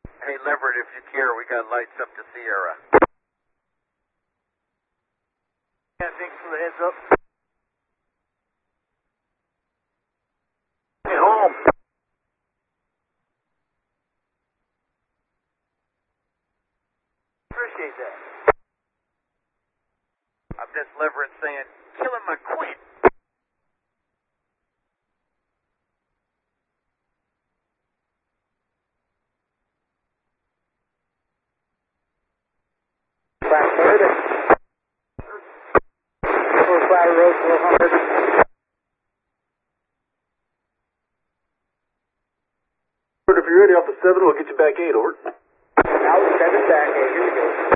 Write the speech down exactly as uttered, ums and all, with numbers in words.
Hey, Leverett, if you care, we got lights up to Sierra. Yeah, thanks for the heads up. Hey, home. Appreciate that. I'm just Leverett saying, kill him or quit. Blackbird. four five Road four hundred. If you're ready off the seven, we'll get you back eight, over. Now seven back eight, here we go.